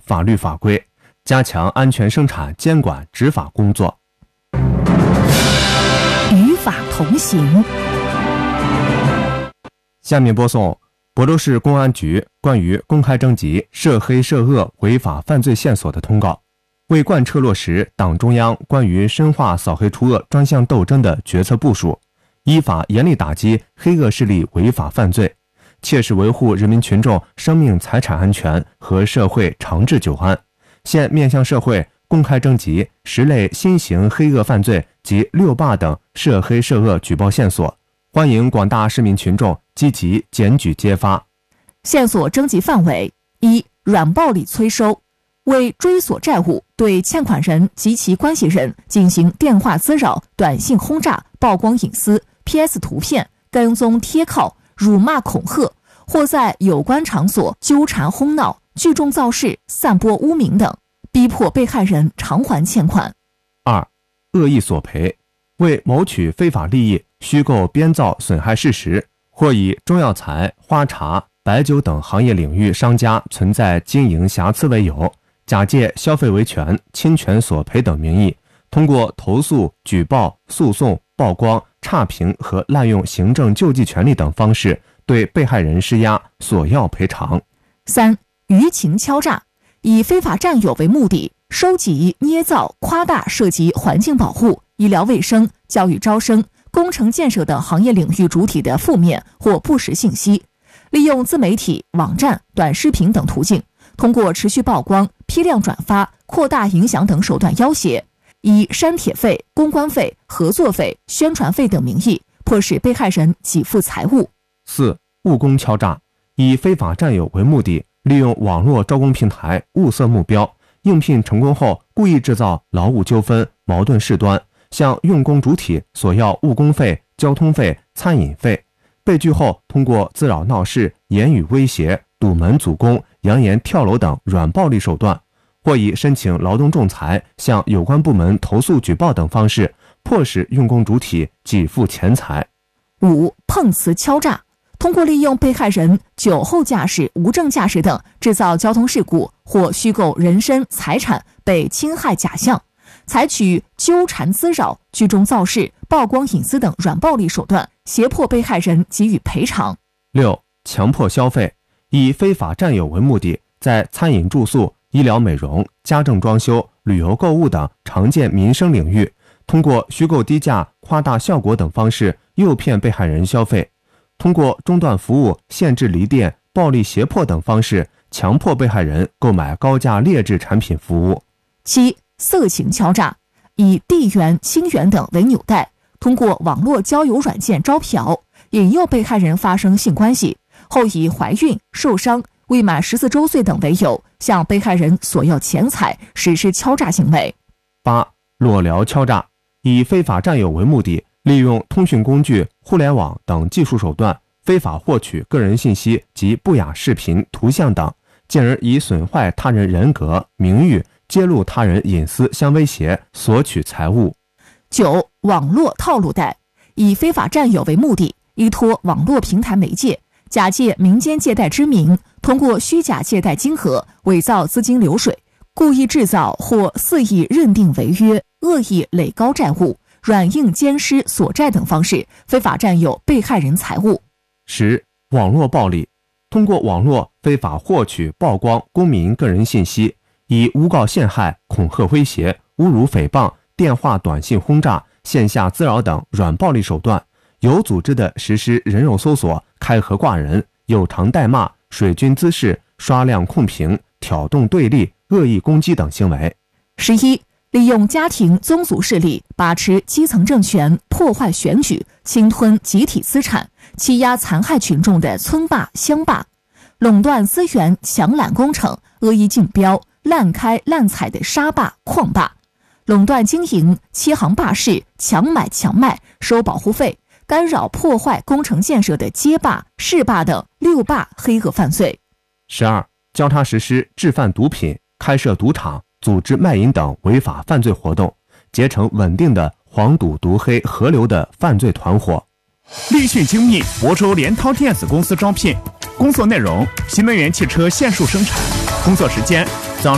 法律法规，加强安全生产监管执法工作。 与法同行。 下面播送亳州市公安局关于公开征集涉黑涉恶违法犯罪线索的通告。为贯彻落实党中央关于深化扫黑除恶专项斗争的决策部署，依法严厉打击黑恶势力违法犯罪，切实维护人民群众生命财产安全和社会长治久安，现面向社会公开征集10类新型黑恶犯罪及6霸等涉黑涉恶举报线索，欢迎广大市民群众积极检举揭发。 线索征集范围：一、软暴力催收，为追索债务，对欠款人及其关系人进行电话滋扰、短信轰炸、曝光隐私、PS 图片、跟踪贴靠、辱骂恐吓，或在有关场所纠缠哄闹、聚众造势、散播污名等，逼迫被害人偿还欠款。 二、恶意索赔，为谋取非法利益，虚构编造损害事实，或以中药材、花茶、白酒等行业领域商家存在经营瑕疵为由，假借消费维权、侵权索赔等名义，通过投诉、举报、诉讼、曝光、差评和滥用行政救济权利等方式对被害人施压，索要赔偿。 三、舆情敲诈，以非法占有为目的，收集、捏造、夸大涉及环境保护、医疗卫生、教育招生、工程建设等行业领域主体的负面或不实信息，利用自媒体、网站、短视频等途径，通过持续曝光、批量转发、扩大影响等手段要挟，以删帖费、公关费、合作费、宣传费等名义，迫使被害人给付财物。 四、务工敲诈，以非法占有为目的，利用网络招工平台物色目标，应聘成功后故意制造劳务纠纷、矛盾事端，向用工主体索要误工费、交通费、餐饮费，被拒后通过滋扰闹事、言语威胁、堵门阻工、扬言跳楼等软暴力手段，或以申请劳动仲裁、向有关部门投诉举报等方式，迫使用工主体给付钱财。 五、碰瓷敲诈，通过利用被害人酒后驾驶、无证驾驶等制造交通事故或虚构人身财产被侵害假象，采取纠缠滋扰、聚众造势、曝光隐私等软暴力手段，胁迫被害人给予赔偿。 六、强迫消费，以非法占有为目的，在餐饮住宿、医疗美容、家政装修、旅游购物等常见民生领域，通过虚构低价、夸大效果等方式诱骗被害人消费，通过中断服务、限制离店、暴力胁迫等方式，强迫被害人购买高价劣质产品服务。 七、色情敲诈，以地缘、亲缘等为纽带，通过网络交友软件招嫖，引诱被害人发生性关系，后以怀孕、受伤、未满14周岁等为由，向被害人索要钱财，实施敲诈行为。 八、裸聊敲诈，以非法占有为目的，利用通讯工具、互联网等技术手段，非法获取个人信息及不雅视频、图像等，进而以损坏他人人格、名誉、揭露他人隐私相威胁，索取财物。 九、网络套路贷，以非法占有为目的，依托网络平台媒介，假借民间借贷之名，通过虚假借贷金额、伪造资金流水，故意制造或肆意认定违约、恶意垒高债务、软硬兼施索债等方式，非法占有被害人财物。 十、网络暴力，通过网络非法获取、曝光公民个人信息，以诬告陷害、恐吓威胁、侮辱诽谤、电话短信轰炸、线下滋扰等软暴力手段，有组织地实施人肉搜索、开盒挂人、有偿代骂、水军滋事、刷量控评、挑动对立、恶意攻击等行为。 11、利用家庭宗族势力把持基层政权，破坏选举，侵吞集体资产，欺压残害群众的村霸、乡霸，垄断资源、强揽工程，恶意竞标、滥开滥采的沙霸、矿霸，垄断经营、欺行霸市、强买强卖、收保护费，干扰破坏工程建设的街霸、市霸等6霸黑恶犯罪。 12、交叉实施制贩毒品、开设赌场、组织卖淫等违法犯罪活动，结成稳定的黄赌毒黑合流的犯罪团伙。 立讯精密亳州联涛电子公司招聘，工作内容：新能源汽车线束生产，工作时间